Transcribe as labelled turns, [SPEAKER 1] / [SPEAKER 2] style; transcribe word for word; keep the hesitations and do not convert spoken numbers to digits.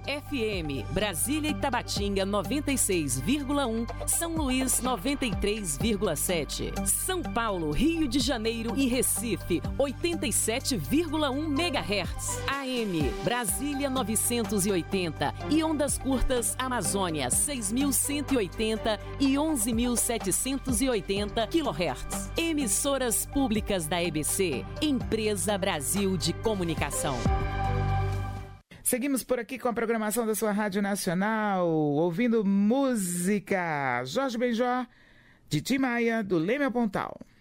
[SPEAKER 1] F M, Brasília e Tabatinga noventa e seis vírgula um, São Luís noventa e três vírgula sete, São Paulo, Rio de Janeiro e Recife oitenta e sete vírgula um megahertz, A M, Brasília novecentos e oitenta e ondas curtas Amazônia seis mil cento e oitenta e onze mil setecentos e oitenta quilohertz. Emissoras públicas da E B C, Empresa Brasil de Comunicação.
[SPEAKER 2] Seguimos por aqui com a programação da sua Rádio Nacional, ouvindo música. Jorge Benjor, de Tim Maia, do Leme ao Pontal.